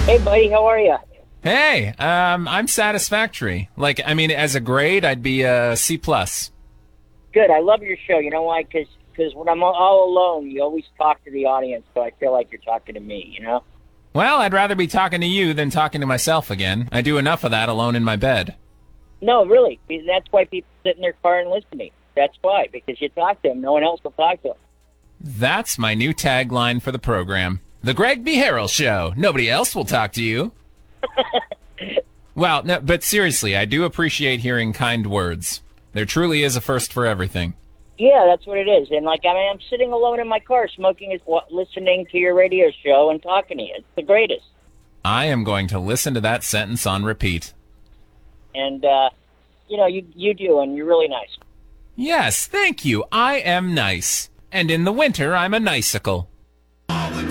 Hey, buddy, how are you? Hey, I'm satisfactory. Like, I mean, as a grade, I'd be a C plus. Good. I love your show. You know why? Because when I'm all alone, you always talk to the audience, so I feel like you're talking to me. Well, I'd rather be talking to you than talking to myself again. I do enough of that alone in my bed. No, really. That's why people sit in their car and listen to me. That's why, because you talk to them. No one else will talk to them. That's my new tagline for the program. The Greg B. Harrell Show. Nobody else will talk to you. Well, no, but seriously, I do appreciate hearing kind words. There truly is a first for everything. Yeah, that's what it is. And I'm sitting alone in my car, smoking, listening to your radio show and talking to you. It's the greatest. I am going to listen to that sentence on repeat. And you do, and you're really nice. Yes, thank you. I am nice. And in the winter, I'm a icicle.